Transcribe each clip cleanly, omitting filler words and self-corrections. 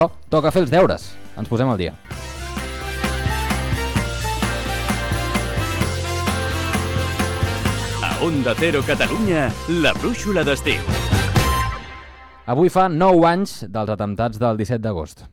Toca fer els deures. Ens posem al dia. A Onda Cero Catalunya, la brúixola d'estiu. Avui fa 9 anys dels atemptats del 17 d'agost.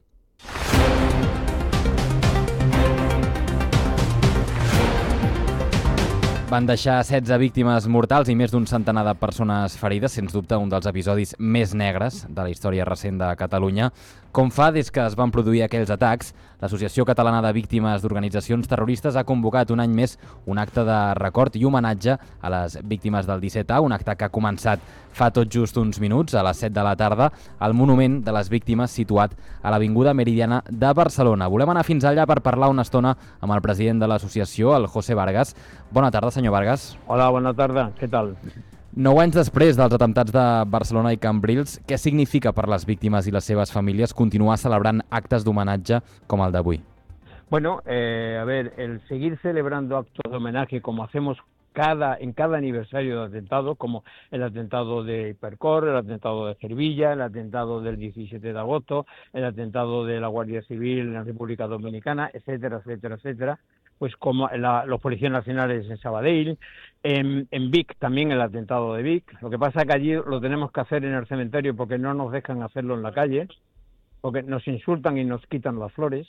Van deixar 16 víctimes mortals i més d'un centenar de persones ferides, sens dubte un dels episodis més negres de la història recent de Catalunya. Com fa des que es van produir aquells atacs, l'Associació Catalana de Víctimes d'Organitzacions Terroristes ha convocat un any més un acte de record i homenatge a les víctimes del 17A, un acte que ha començat fa tot just uns minuts, a les 7 de la tarda, al Monument de les Víctimes situat a l'Avinguda Meridiana de Barcelona. Volem anar fins allà per parlar una estona amb el president de l'associació, el José Vargas. Bona tarda, senyor Vargas. Hola, bona tarda. Què tal? 9 anys després dels atemptats de Barcelona i Cambrils, què significa per les víctimes i les seves famílies continuar celebrant actes d'homenatge com el d'avui? Bueno, a ver, el seguir celebrando actos de homenaje como hacemos en cada aniversario de atentado, como el atentado de Hipercor, el atentado de Cervilla, el atentado del 17 de agosto, el atentado de la Guardia Civil en la República Dominicana, etcétera, etcétera, etcétera, pues como los policías nacionales en Sabadell, en Vic también el atentado de Vic. Lo que pasa es que allí lo tenemos que hacer en el cementerio porque no nos dejan hacerlo en la calle, porque nos insultan y nos quitan las flores.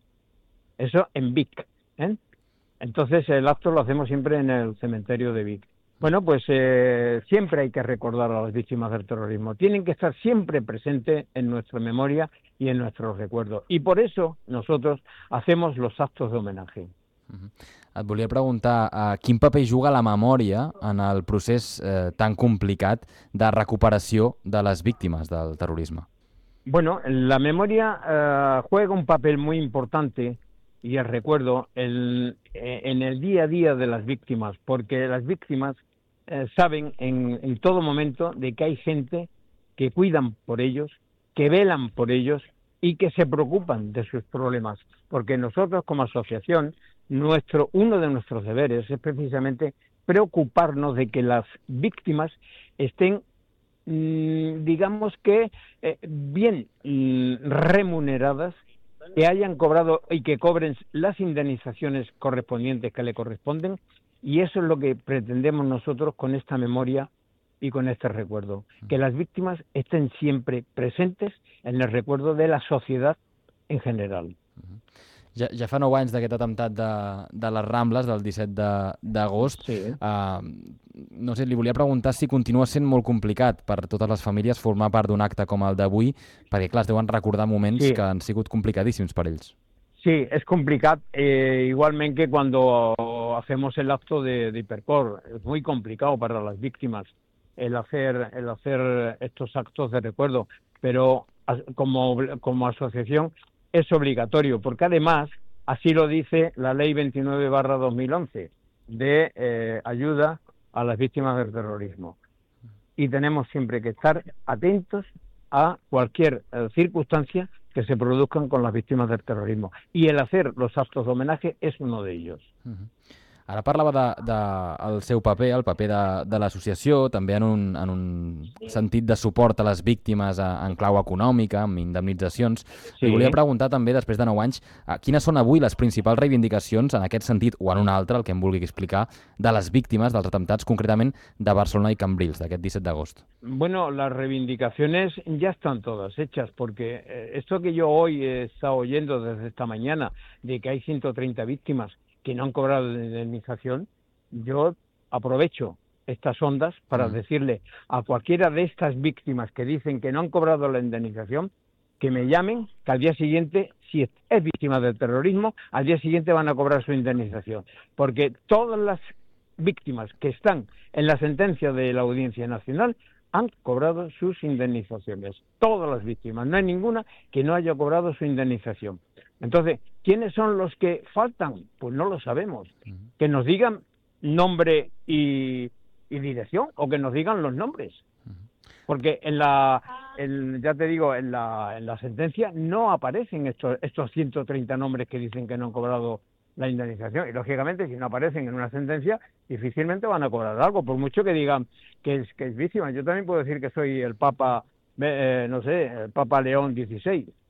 Eso en Vic, ¿eh? Entonces el acto lo hacemos siempre en el cementerio de Vic. Bueno, pues siempre hay que recordar a las víctimas del terrorismo. Tienen que estar siempre presentes en nuestra memoria y en nuestros recuerdos. Y por eso nosotros hacemos los actos de homenaje. Et volia preguntar quin paper juga la memòria en el procés tan complicat de recuperació de les víctimes del terrorisme. Bueno, la memoria juega un papel muy importante y el recuerdo en el día a día de las víctimas, porque las víctimas saben en todo momento de que hay gente que cuidan por ellos, que velan por ellos y que se preocupan de sus problemas, porque nosotros como asociación, uno de nuestros deberes es precisamente preocuparnos de que las víctimas estén, digamos que, bien remuneradas, que hayan cobrado y que cobren las indemnizaciones correspondientes que le corresponden, y eso es lo que pretendemos nosotros con esta memoria y con este recuerdo, que las víctimas estén siempre presentes en el recuerdo de la sociedad en general. Ja fa 9 anys d'aquest atemptat de les Rambles, del 17 d'agost. Sí. No sé, li volia preguntar si continua sent molt complicat per totes les famílies formar part d'un acte com el d'avui, perquè, clar, es deuen recordar moments que han sigut complicadíssims per ells. Sí, es complicado, igualmente que cuando hacemos el acto de Hipercor. Es muy complicado para las víctimas el hacer estos actos de recuerdo, pero como asociación es obligatorio, porque además así lo dice la Ley 29/2011 de ayuda a las víctimas del terrorismo. Y tenemos siempre que estar atentos a cualquier circunstancia que se produzcan con las víctimas del terrorismo. Y el hacer los actos de homenaje es uno de ellos. Ara parlava del seu paper, el paper de l'associació, també en un sentit de suport a les víctimes en clau econòmica, amb indemnitzacions. Sí. Li volia preguntar també, després de 9 anys, quines són avui les principals reivindicacions en aquest sentit, o en un altre, el que em vulgui explicar, de les víctimes dels atemptats, concretament de Barcelona i Cambrils, d'aquest 17 d'agost. Bueno, las reivindicaciones ya están todas hechas, porque esto que yo hoy he estado oyendo desde esta mañana, de que hay 130 víctimas que no han cobrado la indemnización, yo aprovecho estas ondas para decirle a cualquiera de estas víctimas que dicen que no han cobrado la indemnización, que me llamen, que al día siguiente, si es víctima del terrorismo, al día siguiente van a cobrar su indemnización. Porque todas las víctimas que están en la sentencia de la Audiencia Nacional han cobrado sus indemnizaciones. Todas las víctimas, no hay ninguna que no haya cobrado su indemnización. Entonces, ¿quiénes son los que faltan? Pues no lo sabemos. Que nos digan nombre y dirección, o que nos digan los nombres. Porque ya te digo, en la sentencia no aparecen estos 130 nombres que dicen que no han cobrado la indemnización. Y lógicamente, si no aparecen en una sentencia, difícilmente van a cobrar algo, por mucho que digan que es víctima. Yo también puedo decir que soy el Papa, el Papa León XVI.